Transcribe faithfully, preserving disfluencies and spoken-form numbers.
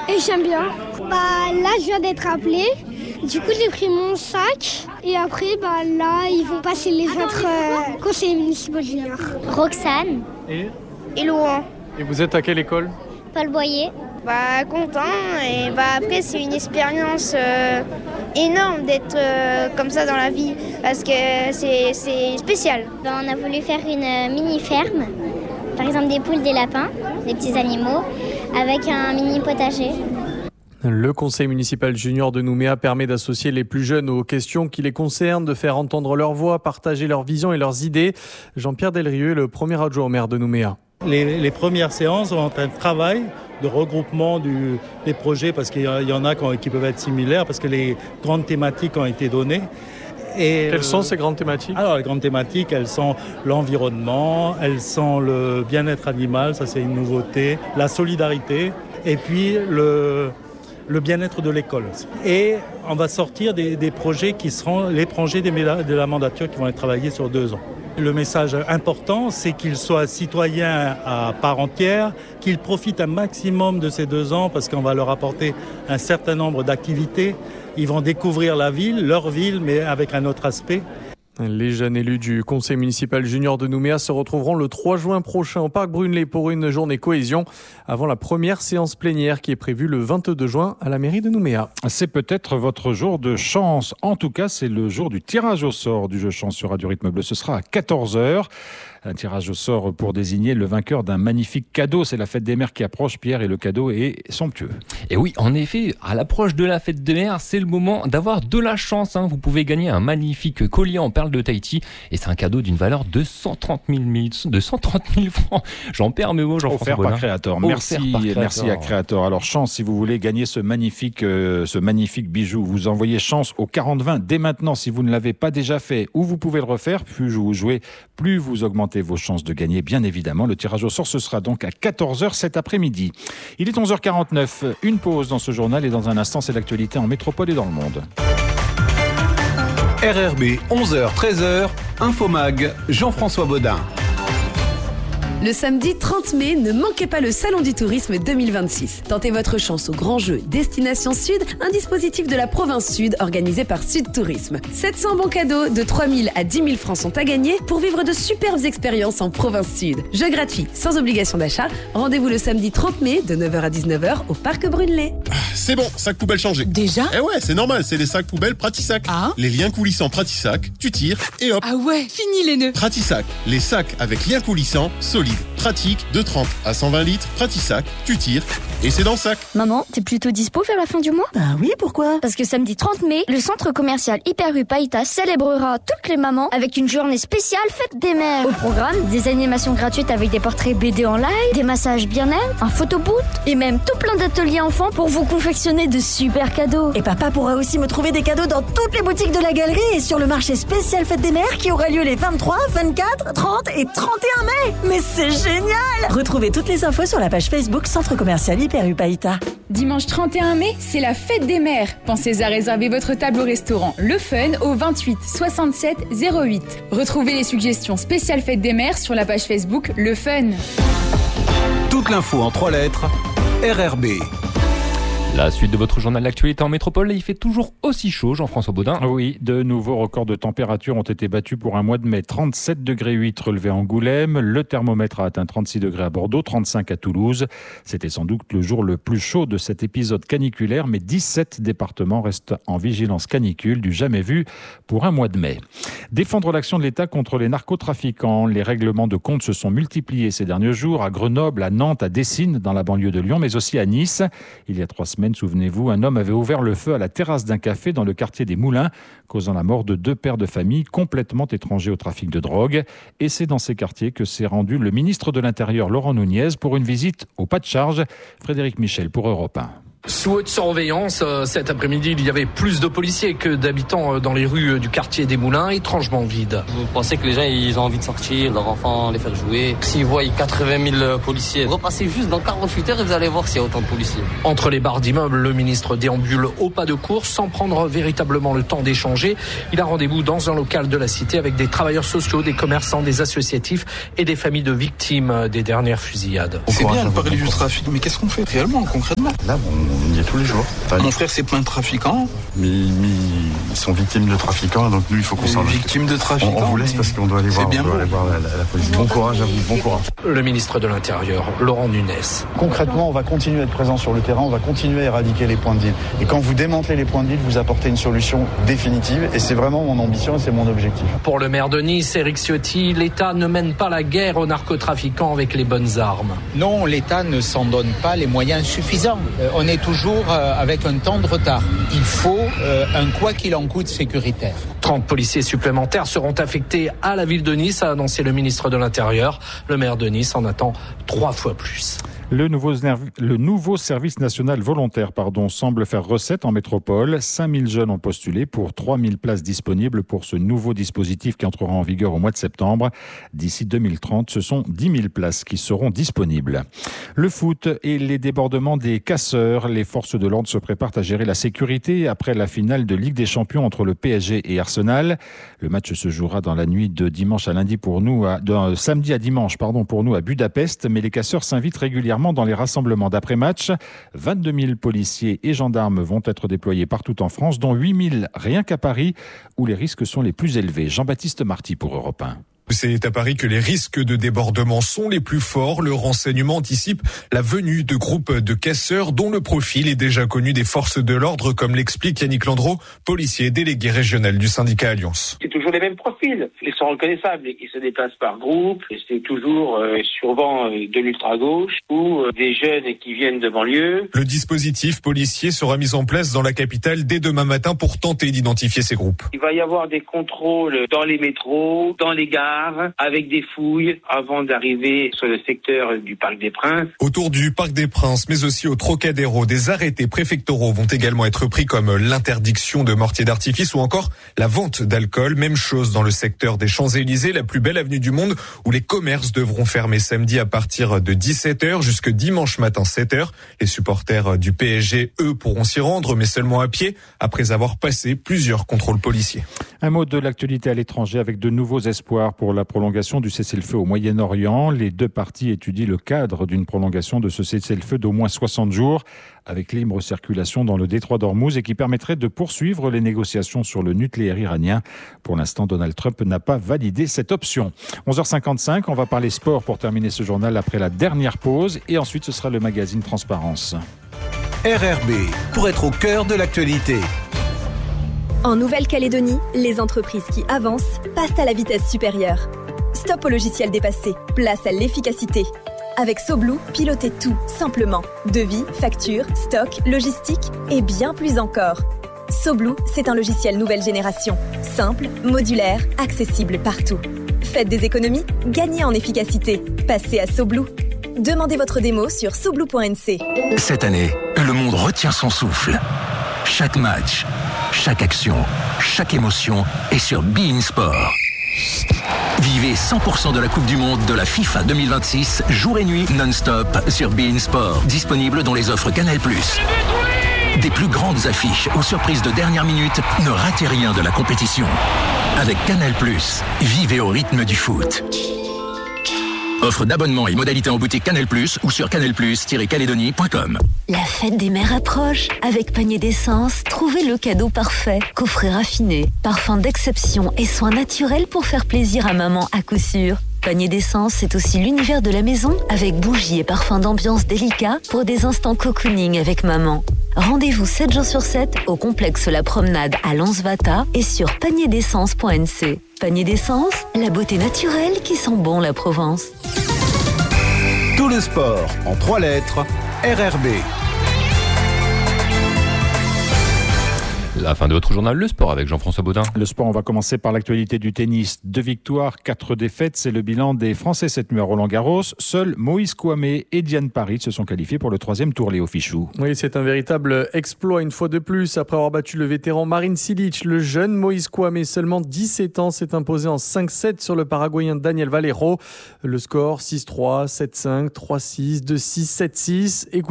Et j'aime bien. Bah là, je viens d'être appelée. Du coup, j'ai pris mon sac. Et après, bah là, ils vont passer les autres euh, conseillers municipaux juniors. Roxane. Et Et Laurent. Et vous êtes à quelle école ? Paul Boyer. Bah content et bah après c'est une expérience euh, énorme d'être euh, comme ça dans la vie parce que c'est, c'est spécial. Ben, on a voulu faire une euh, mini-ferme, par exemple des poules, des lapins, des petits animaux, avec un mini potager. Le conseil municipal junior de Nouméa permet d'associer les plus jeunes aux questions qui les concernent, de faire entendre leur voix, partager leurs visions et leurs idées. Jean-Pierre Delrieux est le premier adjoint au maire de Nouméa. Les, les premières séances ont un travail de regroupement du, des projets parce qu'il y en a qui peuvent être similaires parce que les grandes thématiques ont été données. Et Quelles sont ces grandes thématiques ? Alors les grandes thématiques, elles sont l'environnement, elles sont le bien-être animal, ça c'est une nouveauté, la solidarité et puis le, le bien-être de l'école. Et on va sortir des, des projets qui seront les projets des, de la mandature qui vont être travaillés sur deux ans. Le message important, c'est qu'ils soient citoyens à part entière, qu'ils profitent un maximum de ces deux ans parce qu'on va leur apporter un certain nombre d'activités. Ils vont découvrir la ville, leur ville, mais avec un autre aspect. Les jeunes élus du conseil municipal junior de Nouméa se retrouveront le trois juin prochain au parc Brunelay pour une journée cohésion avant la première séance plénière qui est prévue le vingt-deux juin à la mairie de Nouméa. C'est peut-être votre jour de chance. En tout cas, c'est le jour du tirage au sort du jeu Chance sur Radio Rythme Bleu. Ce sera à quatorze heures. Un tirage au sort pour désigner le vainqueur d'un magnifique cadeau. C'est la fête des mères qui approche, Pierre, et le cadeau est somptueux. Et oui, en effet, à l'approche de la fête des mères, c'est le moment d'avoir de la chance. Hein. Vous pouvez gagner un magnifique collier en perles de Tahiti et c'est un cadeau d'une valeur de cent trente mille francs. J'en perds mes mots, Jean-François Offert par Créateur. Merci, par Créateur. Merci à Créateur. Alors chance, si vous voulez gagner ce magnifique, euh, ce magnifique bijou, vous envoyez chance au quarante vingt dès maintenant si vous ne l'avez pas déjà fait ou vous pouvez le refaire. Plus vous jouez, plus vous augmentez vos chances de gagner, bien évidemment. Le tirage au sort, ce sera donc à quatorze heures cet après-midi. Il est onze heures quarante-neuf. Une pause dans ce journal et dans un instant, c'est l'actualité en métropole et dans le monde. R R B, onze heures treize heures, Infomag, Jean-François Baudin. Le samedi trente mai, ne manquez pas le Salon du Tourisme deux mille vingt-six. Tentez votre chance au grand jeu Destination Sud, un dispositif de la province Sud organisé par Sud Tourisme. sept cents bons cadeaux de trois mille à dix mille francs sont à gagner pour vivre de superbes expériences en province Sud. Jeux gratuits, sans obligation d'achat. Rendez-vous le samedi trente mai de neuf heures à dix-neuf heures au Parc Brunelay. C'est bon, sac poubelle changé. Déjà ? Eh ouais, c'est normal, c'est les sacs poubelles Pratisac. Ah ? Les liens coulissants Pratisac, tu tires et hop. Ah ouais, fini les nœuds. Pratisac, les sacs avec liens coulissants, solides, pratiques, de trente à cent vingt litres, Pratisac, tu tires et c'est dans le sac. Maman, t'es plutôt dispo vers la fin du mois ? Bah oui, pourquoi ? Parce que samedi trente mai, le centre commercial Hyper U Païta célébrera toutes les mamans avec une journée spéciale fête des mères. Au programme, des animations gratuites avec des portraits B D en live, des massages bien-être, un photoboot et même tout plein d'ateliers enfants pour vous confectionner de super cadeaux. Et papa pourra aussi me trouver des cadeaux dans toutes les boutiques de la galerie et sur le marché spécial fête des mères qui aura lieu les vingt-trois, vingt-quatre, trente et trente et un mai. Mais c'est génial! Retrouvez toutes les infos sur la page Facebook Centre commercial Hyper U Païta. Dimanche trente et un mai, c'est la fête des mères. Pensez à réserver votre table au restaurant Le Fun au vingt-huit soixante-sept zéro huit. Retrouvez les suggestions spéciales fête des mères sur la page Facebook Le Fun. Toute l'info en trois lettres, R R B. La suite de votre journal d'actualité en métropole, il fait toujours aussi chaud, Jean-François Baudin. Oui, de nouveaux records de température ont été battus pour un mois de mai. trente-sept degrés huit relevés à Angoulême, le thermomètre a atteint trente-six degrés à Bordeaux, trente-cinq à Toulouse. C'était sans doute le jour le plus chaud de cet épisode caniculaire, mais dix-sept départements restent en vigilance canicule, du jamais vu pour un mois de mai. Défendre l'action de l'État contre les narcotrafiquants. Les règlements de compte se sont multipliés ces derniers jours à Grenoble, à Nantes, à Dessines, dans la banlieue de Lyon, mais aussi à Nice. Il y a trois semaines, souvenez-vous, un homme avait ouvert le feu à la terrasse d'un café dans le quartier des Moulins, causant la mort de deux pères de famille complètement étrangers au trafic de drogue. Et c'est dans ces quartiers que s'est rendu le ministre de l'Intérieur, Laurent Nunez, pour une visite au pas de charge. Frédéric Michel pour Europe un. Sous haute surveillance, cet après-midi, il y avait plus de policiers que d'habitants dans les rues du quartier des Moulins, étrangement vides. Vous pensez que les gens ils ont envie de sortir, leurs enfants, les faire jouer. S'ils voient quatre-vingt mille policiers, repassez juste dans quarante-huit heures et vous allez voir s'il y a autant de policiers. Entre les barres d'immeubles, le ministre déambule au pas de course sans prendre véritablement le temps d'échanger. Il a rendez-vous dans un local de la cité avec des travailleurs sociaux, des commerçants, des associatifs et des familles de victimes des dernières fusillades. C'est bien de parler du trafic, mais qu'est-ce qu'on fait réellement, concrètement ? Là, on on y est tous les jours. Enfin, mon frère, c'est plein de trafiquants. Mais, mais ils sont victimes de trafiquants, donc nous, il faut qu'on s'en occupe. Victimes de trafiquants. On, on vous laisse parce qu'on doit aller voir, bien on doit aller voir la, la, la police. Bon courage à vous, bon courage. Le ministre de l'Intérieur, Laurent Nunez. Concrètement, on va continuer à être présent sur le terrain, on va continuer à éradiquer les points de deal. Et quand vous démantelez les points de deal, vous apportez une solution définitive. Et c'est vraiment mon ambition et c'est mon objectif. Pour le maire de Nice, Éric Ciotti, l'État ne mène pas la guerre aux narcotrafiquants avec les bonnes armes. Non, l'État ne s'en donne pas les moyens suffisants. Euh, on est toujours euh, avec un temps de retard. Il faut euh, un quoi qu'il en coûte sécuritaire. trente policiers supplémentaires seront affectés à la ville de Nice, a annoncé le ministre de l'Intérieur. Le maire de Nice en attend trois fois plus. Le nouveau, le nouveau service national volontaire pardon, semble faire recette en métropole. cinq mille jeunes ont postulé pour trois mille places disponibles pour ce nouveau dispositif qui entrera en vigueur au mois de septembre. D'ici deux mille trente, ce sont dix mille places qui seront disponibles. Le foot et les débordements des casseurs. Les forces de l'ordre se préparent à gérer la sécurité après la finale de Ligue des Champions entre le P S G et Arsenal. Le match se jouera dans la nuit de dimanche à lundi pour nous, à, de samedi à dimanche pardon, pour nous à Budapest. Mais les casseurs s'invitent régulièrement dans les rassemblements d'après-match. vingt-deux mille policiers et gendarmes vont être déployés partout en France, dont huit mille rien qu'à Paris, où les risques sont les plus élevés. Jean-Baptiste Marty pour Europe un. C'est à Paris que les risques de débordement sont les plus forts. Le renseignement anticipe la venue de groupes de casseurs dont le profil est déjà connu des forces de l'ordre, comme l'explique Yannick Landreau, policier délégué régional du syndicat Alliance. C'est toujours les mêmes profils. Ils sont reconnaissables. Ils se déplacent par groupe. C'est toujours euh, souvent de l'ultra-gauche ou euh, des jeunes qui viennent de banlieue. Le dispositif policier sera mis en place dans la capitale dès demain matin pour tenter d'identifier ces groupes. Il va y avoir des contrôles dans les métros, dans les gares, avec des fouilles avant d'arriver sur le secteur du Parc des Princes. Autour du Parc des Princes, mais aussi au Trocadéro, des arrêtés préfectoraux vont également être pris, comme l'interdiction de mortiers d'artifice ou encore la vente d'alcool. Même chose dans le secteur des Champs-Élysées, la plus belle avenue du monde, où les commerces devront fermer samedi à partir de dix-sept heures jusque dimanche matin sept heures. Les supporters du P S G, eux, pourront s'y rendre, mais seulement à pied, après avoir passé plusieurs contrôles policiers. Un mot de l'actualité à l'étranger avec de nouveaux espoirs pour la prolongation du cessez-le-feu au Moyen-Orient. Les deux parties étudient le cadre d'une prolongation de ce cessez-le-feu d'au moins soixante jours avec libre circulation dans le détroit d'Ormuz et qui permettrait de poursuivre les négociations sur le nucléaire iranien. Pour l'instant, Donald Trump n'a pas validé cette option. onze heures cinquante-cinq, on va parler sport pour terminer ce journal après la dernière pause et ensuite ce sera le magazine Transparence. R R B, pour être au cœur de l'actualité. En Nouvelle-Calédonie, les entreprises qui avancent passent à la vitesse supérieure. Stop au logiciel dépassé, place à l'efficacité. Avec SoBlue, pilotez tout, simplement. Devis, factures, stock, logistique et bien plus encore. SoBlue, c'est un logiciel nouvelle génération. Simple, modulaire, accessible partout. Faites des économies, gagnez en efficacité. Passez à SoBlue. Demandez votre démo sur soblue point n c. Cette année, le monde retient son souffle. Chaque match, chaque action, chaque émotion est sur beIN Sport. Vivez cent pour cent de la Coupe du Monde de la FIFA deux mille vingt-six, jour et nuit, non-stop, sur beIN Sport. Disponible dans les offres Canal plus. Des plus grandes affiches aux surprises de dernière minute, ne ratez rien de la compétition. Avec Canal plus, vivez au rythme du foot. Offre d'abonnement et modalités en boutique Canal plus ou sur canal plus tiret calédonie point com. La fête des mères approche. Avec Panier d'essence, trouvez le cadeau parfait. Coffret raffiné, parfum d'exception et soins naturels pour faire plaisir à maman à coup sûr. Panier d'essence, c'est aussi l'univers de la maison avec bougies et parfums d'ambiance délicats pour des instants cocooning avec maman. Rendez-vous sept jours sur sept au complexe La Promenade à Lansvata et sur panier d'essence point n c. Panier d'essence, la beauté naturelle qui sent bon la Provence. Tout le sport en trois lettres, R R B. La fin de votre journal, le sport avec Jean-François Baudin. Le sport, on va commencer par l'actualité du tennis. Deux victoires, quatre défaites, c'est le bilan des Français cette nuit à Roland-Garros. Seuls Moïse Kouame et Diane Paris se sont qualifiés pour le troisième tour, Léo Fichou. Oui, c'est un véritable exploit une fois de plus. Après avoir battu le vétéran Marin Cilic, le jeune Moïse Kouame, seulement dix-sept ans, s'est imposé en cinq sept sur le Paraguayen Daniel Valero. Le score six trois, sept cinq, trois six, deux six, sept six.